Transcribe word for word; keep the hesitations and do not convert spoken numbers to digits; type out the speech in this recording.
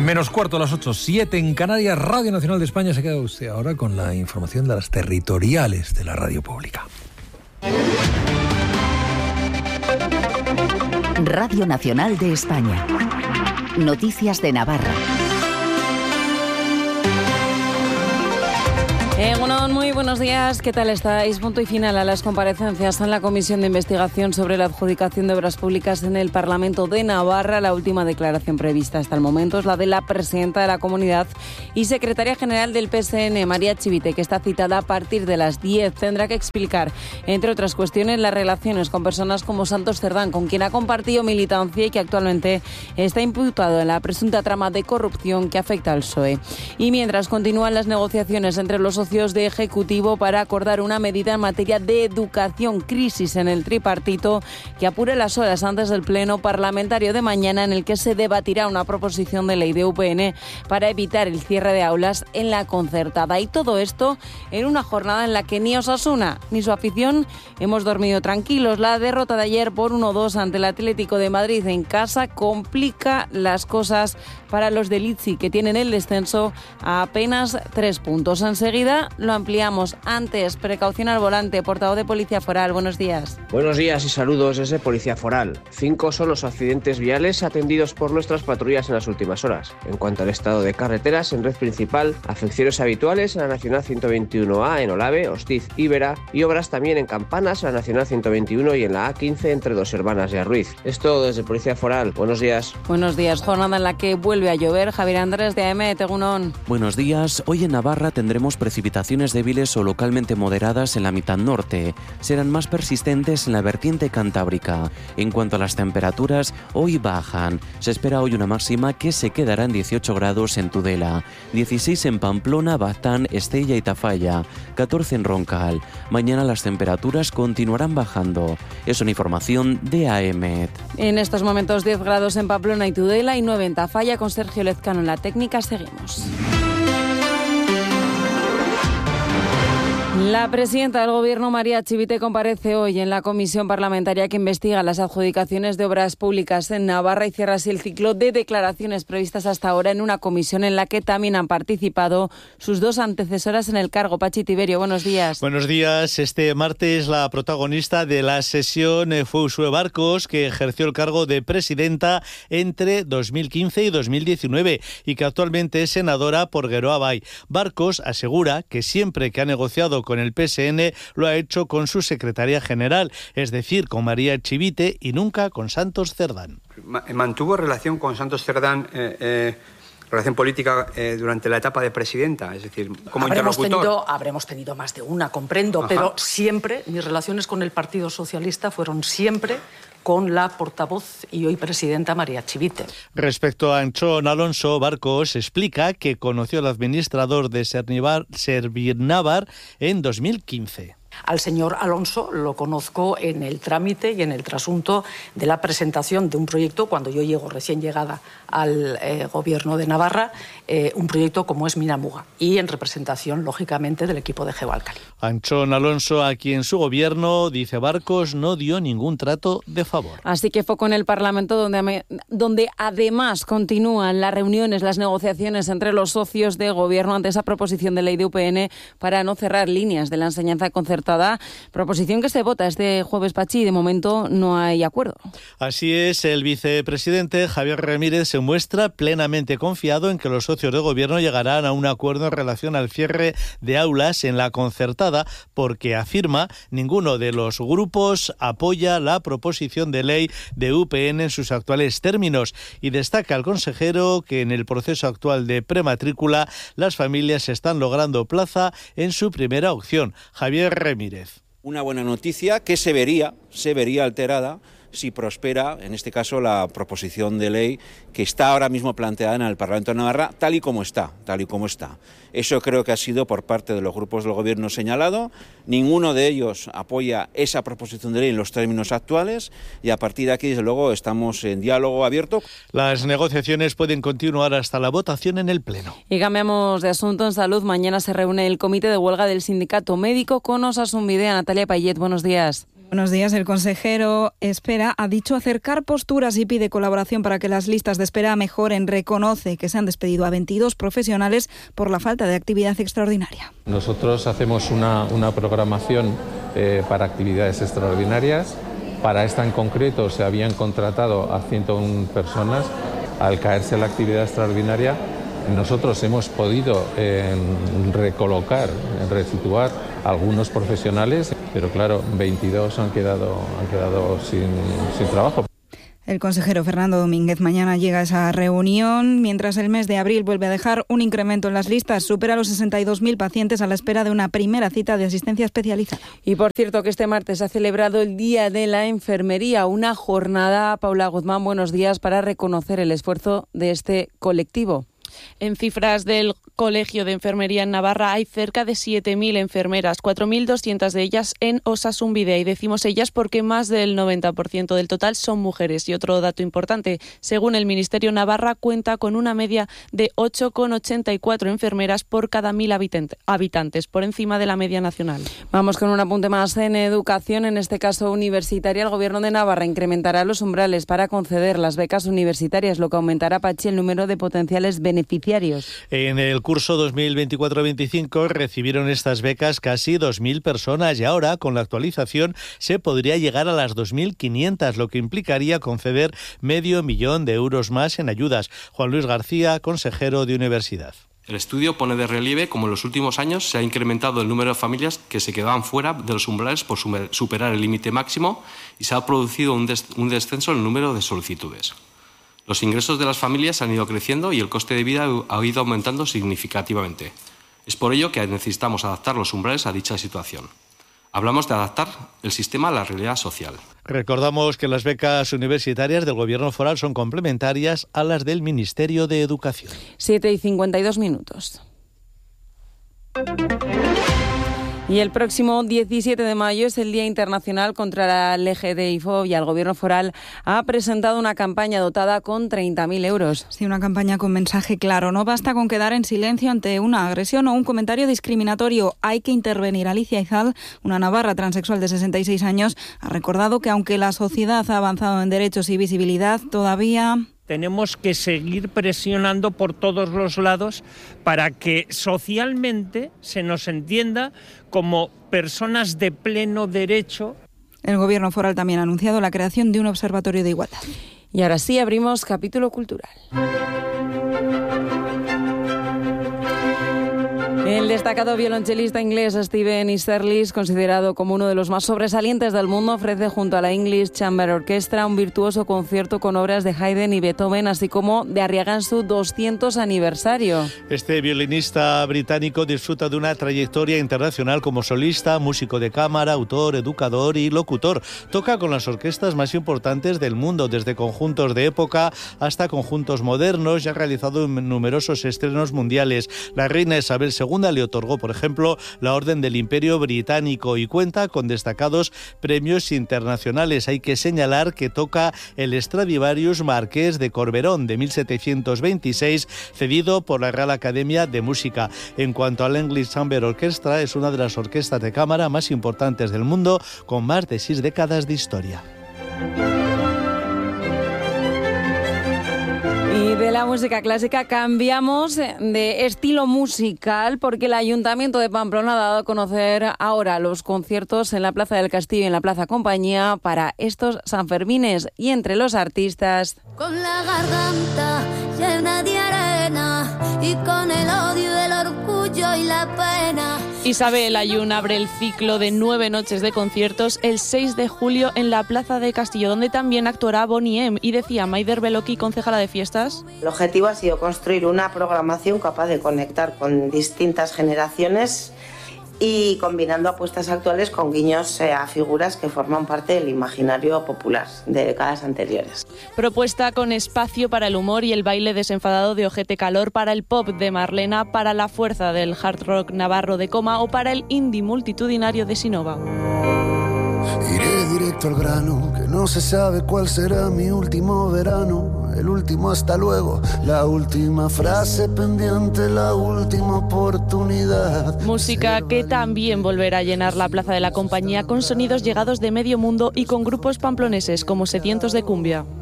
Menos cuarto a las ocho, siete en Canarias. Radio Nacional de España. Se queda usted ahora con la información de las territoriales de la radio pública. Radio Nacional de España. Noticias de Navarra. Egunon, muy buenos días. ¿Qué tal estáis? Punto y final a las comparecencias en la Comisión de Investigación sobre la adjudicación de obras públicas en el Parlamento de Navarra. La última declaración prevista hasta el momento es la de la presidenta de la comunidad y secretaria general del P S N, María Chivite, que está citada a partir de las diez. Tendrá que explicar, entre otras cuestiones, las relaciones con personas como Santos Cerdán, con quien ha compartido militancia y que actualmente está imputado en la presunta trama de corrupción que afecta al P S O E. Y mientras continúan las negociaciones entre los socios de Ejecutivo para acordar una medida en materia de educación, crisis en el tripartito que apure las horas antes del pleno parlamentario de mañana, en el que se debatirá una proposición de ley de U P N para evitar el cierre de aulas en la concertada. Y todo esto en una jornada en la que ni Osasuna ni su afición hemos dormido tranquilos. La derrota de ayer por uno dos ante el Atlético de Madrid en casa complica las cosas para los de Litsi, que tienen el descenso a apenas tres puntos. Enseguida lo ampliamos. Antes, precaución al volante. Portavoz de Policía Foral, buenos días. Buenos días y saludos desde Policía Foral. Cinco son los accidentes viales atendidos por nuestras patrullas en las últimas horas. En cuanto al estado de carreteras, en red principal, afecciones habituales en la Nacional ciento veintiuno A en Olave, Hostiz, Íbera, y obras también en Campanas, en la Nacional ciento veintiuno y en la A quince entre Dos Hermanas y Arruiz. Es todo desde Policía Foral. Buenos días. Buenos días. Jornada en la que vuelve a llover. Javier Andrés de A M, Tegunón. Buenos días. Hoy en Navarra tendremos precipitaciones débiles o localmente moderadas en la mitad norte. Serán más persistentes en la vertiente cantábrica. En cuanto a las temperaturas, hoy bajan. Se espera hoy una máxima que se quedará en dieciocho grados en Tudela, dieciséis en Pamplona, Baztán, Estella y Tafalla, catorce en Roncal. Mañana las temperaturas continuarán bajando. Es una información de A M. En estos momentos diez grados en Pamplona y Tudela y nueve en Tafalla. Con Sergio Lezcano en la técnica, seguimos. La presidenta del Gobierno, María Chivite, comparece hoy en la comisión parlamentaria que investiga las adjudicaciones de obras públicas en Navarra y cierra así el ciclo de declaraciones previstas hasta ahora en una comisión en la que también han participado sus dos antecesoras en el cargo. Pachi Tiberio, buenos días. Buenos días. Este martes la protagonista de la sesión fue Uxue Barcos, que ejerció el cargo de presidenta entre dos mil quince y dos mil diecinueve y que actualmente es senadora por Geroa Bai. Barcos asegura que siempre que ha negociado con el P S N lo ha hecho con su secretaria general, es decir, con María Chivite, y nunca con Santos Cerdán. Mantuvo relación con Santos Cerdán, eh, eh, relación política eh, durante la etapa de presidenta, es decir, como habremos interlocutor. Tenido, habremos tenido más de una, comprendo, Ajá. pero siempre mis relaciones con el Partido Socialista fueron siempre con la portavoz y hoy presidenta María Chivite. Respecto a Anchón Alonso, Barcos explica que conoció al administrador de Servinávar en dos mil quince. Al señor Alonso lo conozco en el trámite y en el trasunto de la presentación de un proyecto, cuando yo llego recién llegada al eh, Gobierno de Navarra, eh, un proyecto como es Minamuga, y en representación, lógicamente, del equipo de Geoalcali. Anchón Alonso, a quien su gobierno, dice Barcos, no dio ningún trato de favor. Así que foco en el Parlamento, donde, donde además continúan las reuniones, las negociaciones entre los socios de gobierno ante esa proposición de ley de U P N para no cerrar líneas de la enseñanza concertada. Proposición que se vota este jueves, Pachi, y de momento no hay acuerdo. Así es, el vicepresidente Javier Ramírez se muestra plenamente confiado en que los socios de gobierno llegarán a un acuerdo en relación al cierre de aulas en la concertada, porque afirma ninguno de los grupos apoya la proposición de ley de U P N en sus actuales términos, y destaca el consejero que en el proceso actual de prematrícula las familias están logrando plaza en su primera opción. Javier Ramírez. Una buena noticia que se vería, se vería alterada si prospera, en este caso, la proposición de ley que está ahora mismo planteada en el Parlamento de Navarra, tal y como está, tal y como está. Eso creo que ha sido por parte de los grupos del Gobierno señalado. Ninguno de ellos apoya esa proposición de ley en los términos actuales y a partir de aquí, desde luego, estamos en diálogo abierto. Las negociaciones pueden continuar hasta la votación en el Pleno. Y cambiamos de asunto. En salud, mañana se reúne el comité de huelga del sindicato médico con Osasunbidea. Natalia Payet, buenos días. Buenos días. El consejero Espera ha dicho acercar posturas y pide colaboración para que las listas de espera mejoren. Reconoce que se han despedido a veintidós profesionales por la falta de actividad extraordinaria. Nosotros hacemos una, una programación eh, para actividades extraordinarias. Para esta en concreto se habían contratado a ciento una personas. Al caerse la actividad extraordinaria, nosotros hemos podido eh, recolocar, resituar a algunos profesionales, pero claro, veintidós han quedado, han quedado sin, sin trabajo. El consejero Fernando Domínguez mañana llega a esa reunión, mientras el mes de abril vuelve a dejar un incremento en las listas. Supera los sesenta y dos mil pacientes a la espera de una primera cita de asistencia especializada. Y por cierto que este martes ha celebrado el Día de la Enfermería, una jornada, Paula Guzmán, buenos días, para reconocer el esfuerzo de este colectivo. En cifras del Colegio de Enfermería en Navarra hay cerca de siete mil enfermeras, cuatro mil doscientas de ellas en Osasun Bidea. Y decimos ellas porque más del noventa por ciento del total son mujeres. Y otro dato importante, según el Ministerio, Navarra cuenta con una media de ocho coma ochenta y cuatro enfermeras por cada mil habitantes, por encima de la media nacional. Vamos con un apunte más en educación, en este caso universitaria. El Gobierno de Navarra incrementará los umbrales para conceder las becas universitarias, lo que aumentará, Pachi, el número de potenciales beneficiarios. En el curso dos mil veinticuatro veinticinco recibieron estas becas casi dos mil personas y ahora, con la actualización, se podría llegar a las dos mil quinientas, lo que implicaría conceder medio millón de euros más en ayudas. Juan Luis García, consejero de Universidad. El estudio pone de relieve cómo en los últimos años se ha incrementado el número de familias que se quedaban fuera de los umbrales por superar el límite máximo y se ha producido un, des- un descenso en el número de solicitudes. Los ingresos de las familias han ido creciendo y el coste de vida ha ido aumentando significativamente. Es por ello que necesitamos adaptar los umbrales a dicha situación. Hablamos de adaptar el sistema a la realidad social. Recordamos que las becas universitarias del Gobierno foral son complementarias a las del Ministerio de Educación. siete y cincuenta y dos minutos. Y el próximo diecisiete de mayo es el Día Internacional contra la L G B T I fobia. El Gobierno foral ha presentado una campaña dotada con treinta mil euros. Sí, una campaña con mensaje claro. No basta con quedar en silencio ante una agresión o un comentario discriminatorio. Hay que intervenir. Alicia Izal, una navarra transexual de sesenta y seis años, ha recordado que aunque la sociedad ha avanzado en derechos y visibilidad, todavía... Tenemos que seguir presionando por todos los lados para que socialmente se nos entienda como personas de pleno derecho. El Gobierno foral también ha anunciado la creación de un observatorio de igualdad. Y ahora sí abrimos capítulo cultural. El destacado violonchelista inglés Stephen Easterlis, considerado como uno de los más sobresalientes del mundo, ofrece junto a la English Chamber Orchestra un virtuoso concierto con obras de Haydn y Beethoven, así como de Arriaga en su doscientos aniversario. Este violinista británico disfruta de una trayectoria internacional como solista, músico de cámara, autor, educador y locutor. Toca con las orquestas más importantes del mundo, desde conjuntos de época hasta conjuntos modernos, y ha realizado numerosos estrenos mundiales. La reina Isabel segunda le otorgó, por ejemplo, la Orden del Imperio Británico y cuenta con destacados premios internacionales. Hay que señalar que toca el Stradivarius Marqués de Corberón de mil setecientos veintiséis, cedido por la Real Academia de Música. En cuanto al English Chamber Orchestra, es una de las orquestas de cámara más importantes del mundo, con más de seis décadas de historia. Y de la música clásica cambiamos de estilo musical porque el Ayuntamiento de Pamplona ha dado a conocer ahora los conciertos en la Plaza del Castillo y en la Plaza Compañía para estos Sanfermines, y entre los artistas... Con la garganta llena de arena y con el odio, el orgullo y la pena... Isabel Ayun abre el ciclo de nueve noches de conciertos el seis de julio en la Plaza de Castillo, donde también actuará Bonnie M. Y decía Maider Beloki, concejala de fiestas: el objetivo ha sido construir una programación capaz de conectar con distintas generaciones y combinando apuestas actuales con guiños a figuras que forman parte del imaginario popular de décadas anteriores. Propuesta con espacio para el humor y el baile desenfadado de Ojete Calor, para el pop de Marlena, para la fuerza del hard rock navarro de Coma o para el indie multitudinario de Sinova. Iré directo al grano, que no se sabe cuál será mi último verano. el último hasta luego, la última frase pendiente, la última oportunidad. Música que también volverá a llenar la plaza de la Compañía con sonidos llegados de medio mundo y con grupos pamploneses como Sedientos de Cumbia.